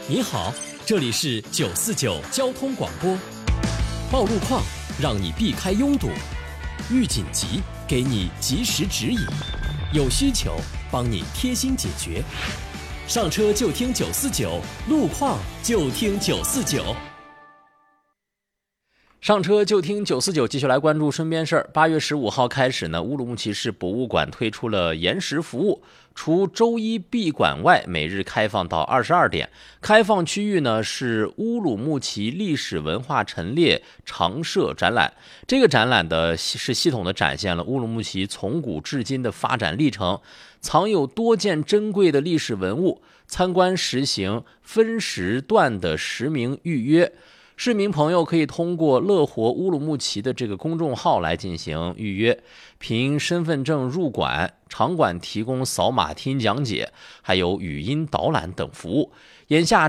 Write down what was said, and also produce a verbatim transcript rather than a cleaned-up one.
你好，这里是九四九交通广播。报路况，让你避开拥堵；遇紧急，给你及时指引；有需求，帮你贴心解决。上车就听九四九，路况就听九四九。 上车就听九四九，继续来关注身边事儿。八月十五号开始呢，乌鲁木齐市博物馆推出了延时服务，除周一闭馆外，每日开放到二十二点。开放区域呢是乌鲁木齐历史文化陈列常设展览。这个展览的是系统的展现了乌鲁木齐从古至今的发展历程，藏有多件珍贵的历史文物。参观实行分时段的实名预约。市民朋友可以通过乐活乌鲁木齐的这个公众号来进行预约，凭身份证入馆，场馆提供扫码听讲解，还有语音导览等服务。眼下